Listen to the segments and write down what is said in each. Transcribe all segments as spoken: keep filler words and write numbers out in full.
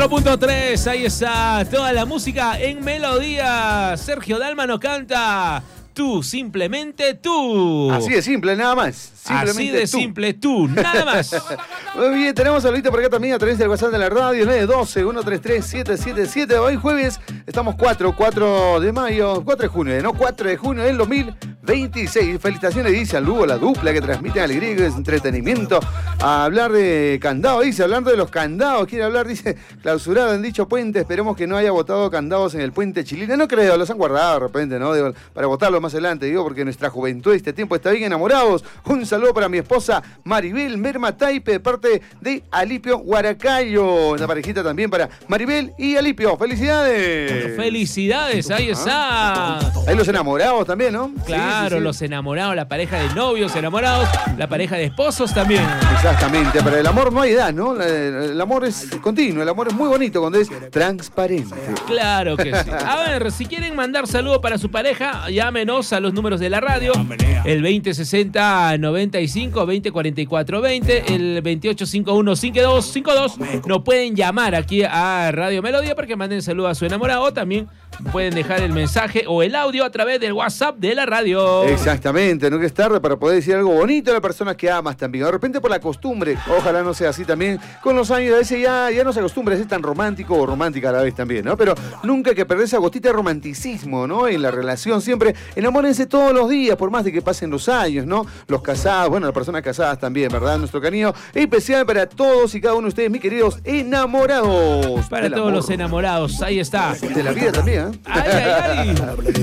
punto tres, ahí está toda la música en melodía. Sergio Dalmano canta Tú, simplemente tú. Así de simple, nada más. Así de tú. simple tú, nada más. Muy bien, tenemos saludito por acá también a través del WhatsApp de la radio, nueve uno dos, uno tres tres, siete siete siete. Hoy jueves estamos cuatro, cuatro de mayo, cuatro de junio, ¿no? cuatro de junio del dos mil veintiséis. Felicitaciones, dice al Lugo, la dupla que transmite alegría y entretenimiento. A hablar de candado, dice, hablando de los candados, quiere hablar, dice, clausurado en dicho puente. Esperemos que no haya votado candados en el puente Chilina. No creo, los han guardado de repente, ¿no? Digo, para votarlo más adelante, digo, porque nuestra juventud este tiempo está bien enamorados. Un saludo para mi esposa Maribel Merma Taipe de parte de Alipio Huaracayo. Una parejita también para Maribel y Alipio. ¡Felicidades! Felicidades, ahí está. Ahí los enamorados también, ¿no? Claro, sí, sí, sí. Los enamorados, la pareja de novios enamorados, la pareja de esposos también. Exactamente, pero el amor no hay edad, ¿no? El amor es continuo, el amor es muy bonito cuando es transparente. Claro que sí. A ver, si quieren mandar saludos para su pareja, llámenos a los números de la radio, el veinte sesenta noventa y cinco, veinte cuarenta y cuatro veinte, el veintiocho cincuenta y uno cincuenta y dos cincuenta y dos. Nos pueden llamar aquí a Radio Melodía para que manden saludos a su enamorado. También pueden dejar el mensaje o el audio a través del WhatsApp de la radio. Exactamente, nunca es tarde para poder decir algo bonito a la persona que amas también. De repente por la costumbre, ojalá no sea así también. Con los años a veces ya, ya no se acostumbra a ser tan romántico o romántica a la vez también, ¿no? Pero nunca hay que perder esa gotita de romanticismo, ¿no? En la relación siempre enamórense todos los días, por más de que pasen los años, ¿no? Los casados, bueno, las personas casadas también, ¿verdad? Nuestro cariño especial para todos y cada uno de ustedes, mis queridos enamorados. Para todos amor. Los enamorados, ahí está. De la vida también, ¿eh? Ay, ay,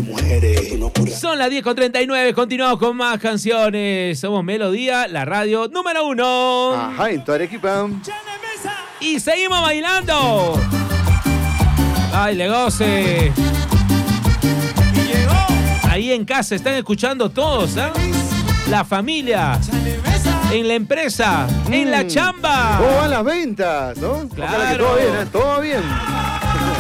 ay. Son las diez con treinta y nueve, continuamos con más canciones. Somos Melodía, la radio número uno. Ajá, en toda Arequipa. Y seguimos bailando. Ay, le goce. Ahí en casa están escuchando todos, ¿eh? La familia, en la empresa, mm. en la chamba. ¿Cómo van las ventas, no? Claro. Ojalá que todo bien, ¿eh? Todo bien.